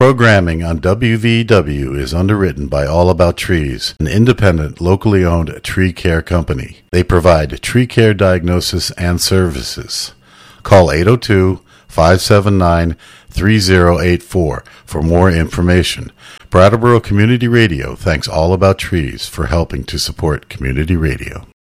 Programming on WVW is underwritten by All About Trees, an independent, locally owned tree care company. They provide tree care diagnosis and services. Call 802-579-3084 for more information. Brattleboro Community Radio thanks All About Trees for helping to support community radio.